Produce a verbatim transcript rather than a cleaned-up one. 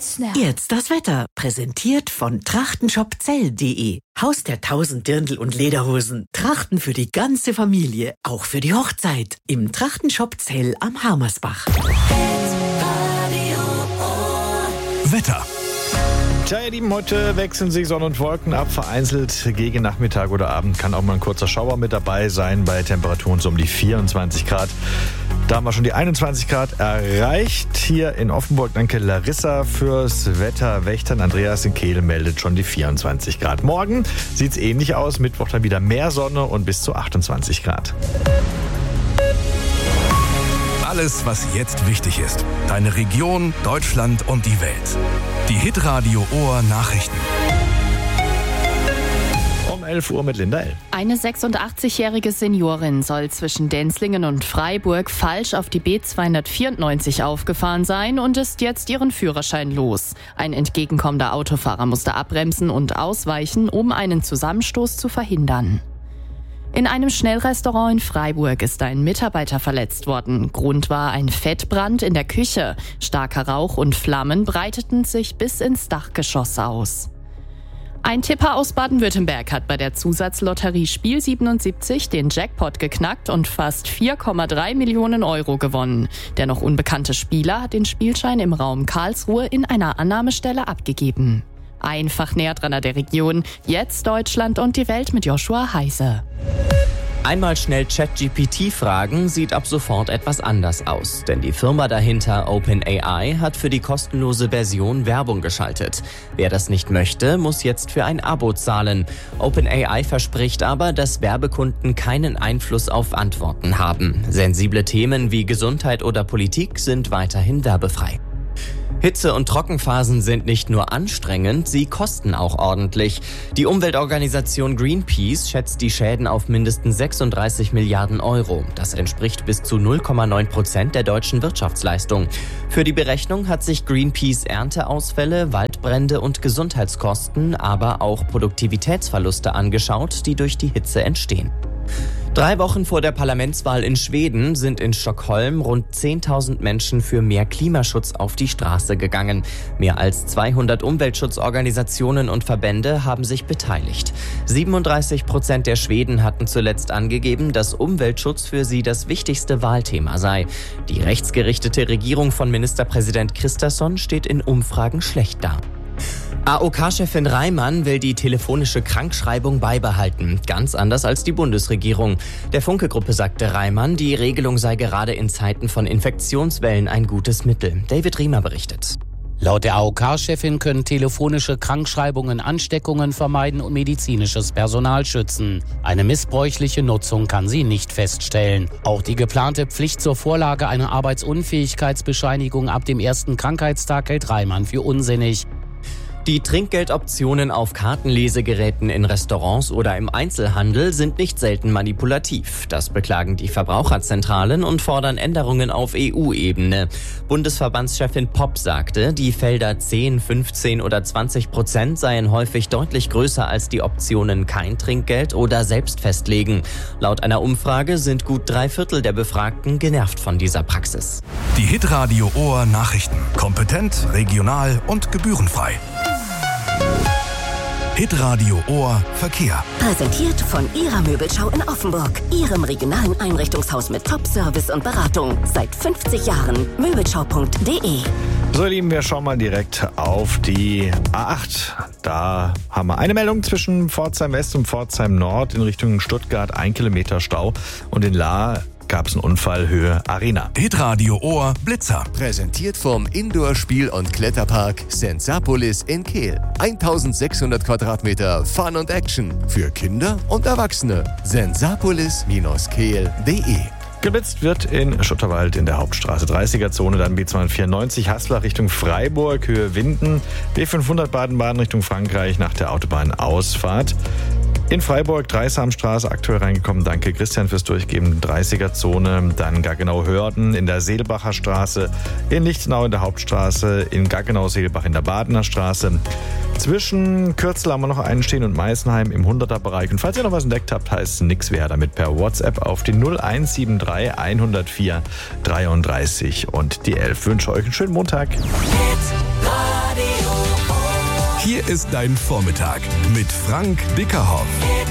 Jetzt now. Jetzt das Wetter. Präsentiert von trachtenshopzell punkt de. Haus der tausend Dirndl und Lederhosen. Trachten für die ganze Familie. Auch für die Hochzeit. Im Trachtenshop Zell am Harmersbach. Wetter. Tja, ihr Lieben, heute wechseln sich Sonne und Wolken ab. Vereinzelt gegen Nachmittag oder Abend kann auch mal ein kurzer Schauer mit dabei sein. Bei Temperaturen so um die vierundzwanzig Grad. Da haben wir schon die einundzwanzig Grad erreicht. Hier in Offenburg, danke Larissa fürs Wetter. Wächtern Andreas in Kehl meldet schon die vierundzwanzig Grad. Morgen sieht's ähnlich aus. Mittwoch dann wieder mehr Sonne und bis zu achtundzwanzig Grad. Alles, was jetzt wichtig ist. Deine Region, Deutschland und die Welt. Die Hitradio Ohr Nachrichten. Um elf Uhr mit Linda L. Eine sechsundachtzigjährige Seniorin soll zwischen Denzlingen und Freiburg falsch auf die B zweihundertvierundneunzig aufgefahren sein und ist jetzt ihren Führerschein los. Ein entgegenkommender Autofahrer musste abbremsen und ausweichen, um einen Zusammenstoß zu verhindern. In einem Schnellrestaurant in Freiburg ist ein Mitarbeiter verletzt worden. Grund war ein Fettbrand in der Küche. Starker Rauch und Flammen breiteten sich bis ins Dachgeschoss aus. Ein Tipper aus Baden-Württemberg hat bei der Zusatzlotterie Spiel siebenundsiebzig den Jackpot geknackt und fast vier Komma drei Millionen Euro gewonnen. Der noch unbekannte Spieler hat den Spielschein im Raum Karlsruhe in einer Annahmestelle abgegeben. Einfach näher dran an der Region. Jetzt Deutschland und die Welt mit Joshua Heise. Einmal schnell ChatGPT fragen, sieht ab sofort etwas anders aus. Denn die Firma dahinter, OpenAI, hat für die kostenlose Version Werbung geschaltet. Wer das nicht möchte, muss jetzt für ein Abo zahlen. OpenAI verspricht aber, dass Werbekunden keinen Einfluss auf Antworten haben. Sensible Themen wie Gesundheit oder Politik sind weiterhin werbefrei. Hitze- und Trockenphasen sind nicht nur anstrengend, sie kosten auch ordentlich. Die Umweltorganisation Greenpeace schätzt die Schäden auf mindestens sechsunddreißig Milliarden Euro. Das entspricht bis zu null Komma neun Prozent der deutschen Wirtschaftsleistung. Für die Berechnung hat sich Greenpeace Ernteausfälle, Waldbrände und Gesundheitskosten, aber auch Produktivitätsverluste angeschaut, die durch die Hitze entstehen. Drei Wochen vor der Parlamentswahl in Schweden sind in Stockholm rund zehntausend Menschen für mehr Klimaschutz auf die Straße gegangen. Mehr als zweihundert Umweltschutzorganisationen und Verbände haben sich beteiligt. siebenunddreißig Prozent der Schweden hatten zuletzt angegeben, dass Umweltschutz für sie das wichtigste Wahlthema sei. Die rechtsgerichtete Regierung von Ministerpräsident Kristersson steht in Umfragen schlecht da. A O K-Chefin Reimann will die telefonische Krankschreibung beibehalten, ganz anders als die Bundesregierung. Der Funke-Gruppe sagte Reimann, die Regelung sei gerade in Zeiten von Infektionswellen ein gutes Mittel. David Riemer berichtet. Laut der A O K-Chefin können telefonische Krankschreibungen Ansteckungen vermeiden und medizinisches Personal schützen. Eine missbräuchliche Nutzung kann sie nicht feststellen. Auch die geplante Pflicht zur Vorlage einer Arbeitsunfähigkeitsbescheinigung ab dem ersten Krankheitstag hält Reimann für unsinnig. Die Trinkgeldoptionen auf Kartenlesegeräten in Restaurants oder im Einzelhandel sind nicht selten manipulativ. Das beklagen die Verbraucherzentralen und fordern Änderungen auf E U-Ebene. Bundesverbandschefin Popp sagte, die Felder zehn, fünfzehn oder zwanzig Prozent seien häufig deutlich größer als die Optionen kein Trinkgeld oder selbst festlegen. Laut einer Umfrage sind gut drei Viertel der Befragten genervt von dieser Praxis. Die Hitradio Ohr Nachrichten. Kompetent, regional und gebührenfrei. Hitradio Ohr Verkehr. Präsentiert von Ihrer Möbelschau in Offenburg. Ihrem regionalen Einrichtungshaus mit Top-Service und Beratung. Seit fünfzig Jahren. Möbelschau punkt de. So, ihr Lieben, wir schauen mal direkt auf die A acht. Da haben wir eine Meldung zwischen Pforzheim West und Pforzheim Nord in Richtung Stuttgart. Ein Kilometer Stau. Und in Lahr gab es einen Unfall Höhe Arena. Hitradio Ohr Blitzer. Präsentiert vom Indoor-Spiel- und Kletterpark Sensapolis in Kehl. eintausendsechshundert Quadratmeter Fun und Action für Kinder und Erwachsene. sensapolis kehl punkt de. Geblitzt wird in Schutterwald in der Hauptstraße. dreißiger-Zone, dann B zweihundertvierundneunzig Haslach Richtung Freiburg, Höhe Winden. B fünfhundert Baden-Baden Richtung Frankreich nach der Autobahnausfahrt. In Freiburg, Dreisamstraße, aktuell reingekommen. Danke Christian fürs Durchgeben. dreißiger-Zone, dann Gaggenau-Hörden in der Seelbacher Straße, in Lichtenau in der Hauptstraße, in Gaggenau-Seelbach in der Badener Straße. Zwischen Kürzel haben wir noch einen stehen und Meißenheim im hunderter-Bereich. Und falls ihr noch was entdeckt habt, heißt es nix wer damit per WhatsApp auf die null eins sieben drei hundertvier dreiunddreißig und die elf. Ich wünsche euch einen schönen Montag. Hit Radio. Hier ist dein Vormittag mit Frank Dickerhoff.